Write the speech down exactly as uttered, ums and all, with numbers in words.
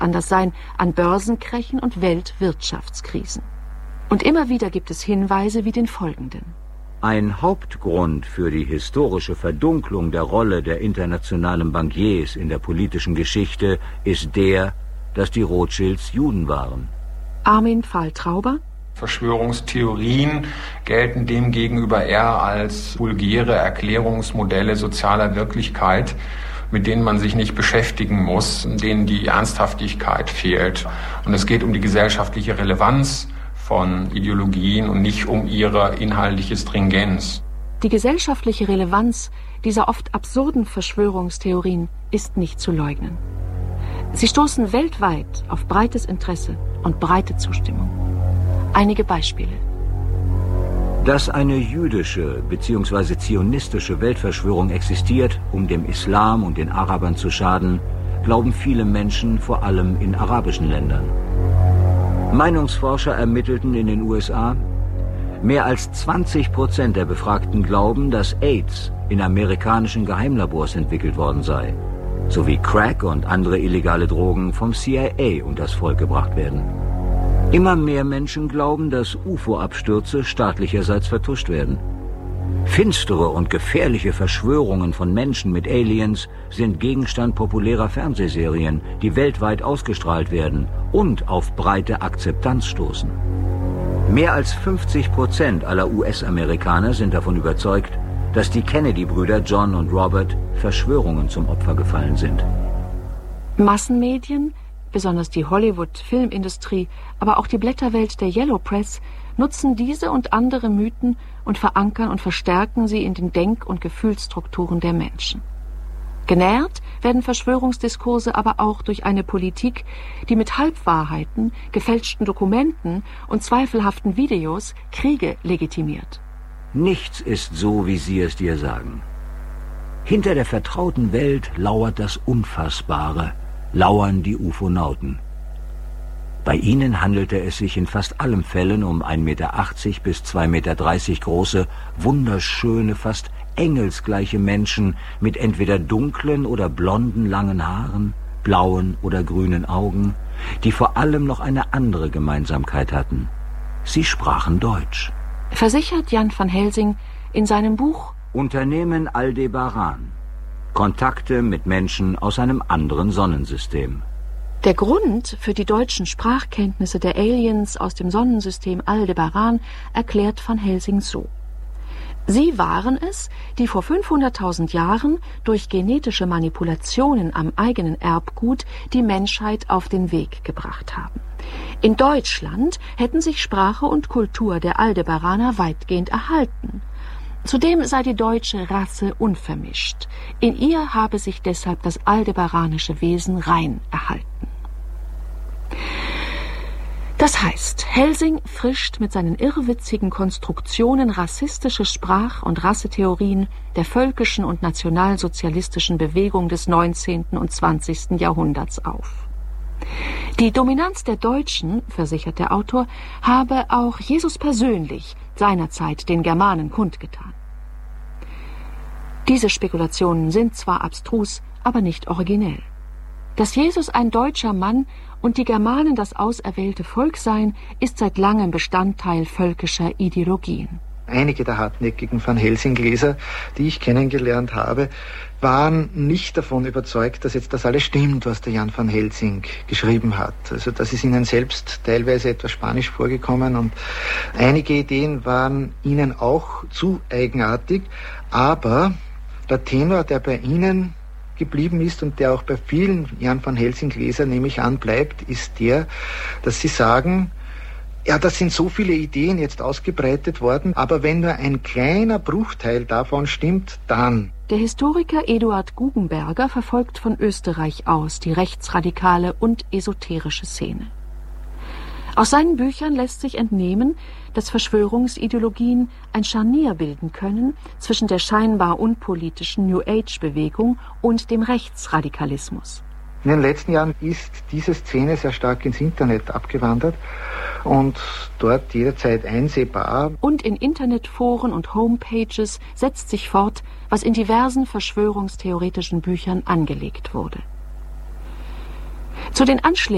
anders sein an Börsenkrächen und Weltwirtschaftskrisen. Und immer wieder gibt es Hinweise wie den folgenden. Ein Hauptgrund für die historische Verdunklung der Rolle der internationalen Bankiers in der politischen Geschichte ist der, dass die Rothschilds Juden waren. Armin Pfahl-Trauber. Verschwörungstheorien gelten demgegenüber eher als vulgäre Erklärungsmodelle sozialer Wirklichkeit, mit denen man sich nicht beschäftigen muss, denen die Ernsthaftigkeit fehlt. Und es geht um die gesellschaftliche Relevanz von Ideologien und nicht um ihre inhaltliche Stringenz. Die gesellschaftliche Relevanz dieser oft absurden Verschwörungstheorien ist nicht zu leugnen. Sie stoßen weltweit auf breites Interesse und breite Zustimmung. Einige Beispiele. Dass eine jüdische bzw. zionistische Weltverschwörung existiert, um dem Islam und den Arabern zu schaden, glauben viele Menschen, vor allem in arabischen Ländern. Meinungsforscher ermittelten in den U S A, mehr als zwanzig Prozent der Befragten glauben, dass AIDS in amerikanischen Geheimlabors entwickelt worden sei, sowie Crack und andere illegale Drogen vom C I A unters Volk gebracht werden. Immer mehr Menschen glauben, dass U F O-Abstürze staatlicherseits vertuscht werden. Finstere und gefährliche Verschwörungen von Menschen mit Aliens sind Gegenstand populärer Fernsehserien, die weltweit ausgestrahlt werden und auf breite Akzeptanz stoßen. Mehr als fünfzig Prozent aller U S-Amerikaner sind davon überzeugt, dass die Kennedy-Brüder John und Robert Verschwörungen zum Opfer gefallen sind. Massenmedien, besonders die Hollywood-Filmindustrie, aber auch die Blätterwelt der Yellow Press, nutzen diese und andere Mythen und verankern und verstärken sie in den Denk- und Gefühlsstrukturen der Menschen. Genährt werden Verschwörungsdiskurse aber auch durch eine Politik, die mit Halbwahrheiten, gefälschten Dokumenten und zweifelhaften Videos Kriege legitimiert. Nichts ist so, wie sie es dir sagen. Hinter der vertrauten Welt lauert das Unfassbare, lauern die Ufonauten. Bei ihnen handelte es sich in fast allen Fällen um ein Meter achtzig bis zwei Meter dreißig große, wunderschöne, fast engelsgleiche Menschen mit entweder dunklen oder blonden langen Haaren, blauen oder grünen Augen, die vor allem noch eine andere Gemeinsamkeit hatten. Sie sprachen Deutsch. Versichert Jan van Helsing in seinem Buch Unternehmen Aldebaran. Kontakte mit Menschen aus einem anderen Sonnensystem. Der Grund für die deutschen Sprachkenntnisse der Aliens aus dem Sonnensystem Aldebaran erklärt van Helsing so. Sie waren es, die vor fünfhunderttausend Jahren durch genetische Manipulationen am eigenen Erbgut die Menschheit auf den Weg gebracht haben. In Deutschland hätten sich Sprache und Kultur der Aldebaraner weitgehend erhalten. Zudem sei die deutsche Rasse unvermischt. In ihr habe sich deshalb das aldebaranische Wesen rein erhalten. Das heißt, Helsing frischt mit seinen irrwitzigen Konstruktionen rassistische Sprach- und Rassetheorien der völkischen und nationalsozialistischen Bewegung des neunzehnten und zwanzigsten Jahrhunderts auf. Die Dominanz der Deutschen, versichert der Autor, habe auch Jesus persönlich seinerzeit den Germanen kundgetan. Diese Spekulationen sind zwar abstrus, aber nicht originell. Dass Jesus ein deutscher Mann und die Germanen das auserwählte Volk seien, ist seit langem Bestandteil völkischer Ideologien. Einige der hartnäckigen Van Helsing-Leser, die ich kennengelernt habe, waren nicht davon überzeugt, dass jetzt das alles stimmt, was der Jan van Helsing geschrieben hat. Also das ist ihnen selbst teilweise etwas spanisch vorgekommen und einige Ideen waren ihnen auch zu eigenartig, aber der Tenor, der bei ihnen geblieben ist und der auch bei vielen Jan van Helsing-Lesern, nehme ich an, bleibt, ist der, dass sie sagen, ja, das sind so viele Ideen jetzt ausgebreitet worden, aber wenn nur ein kleiner Bruchteil davon stimmt, dann. Der Historiker Eduard Guggenberger verfolgt von Österreich aus die rechtsradikale und esoterische Szene. Aus seinen Büchern lässt sich entnehmen, dass Verschwörungsideologien ein Scharnier bilden können zwischen der scheinbar unpolitischen New Age-Bewegung und dem Rechtsradikalismus. In den letzten Jahren ist diese Szene sehr stark ins Internet abgewandert und dort jederzeit einsehbar. Und in Internetforen und Homepages setzt sich fort, was in diversen verschwörungstheoretischen Büchern angelegt wurde. Zu den Anschlägen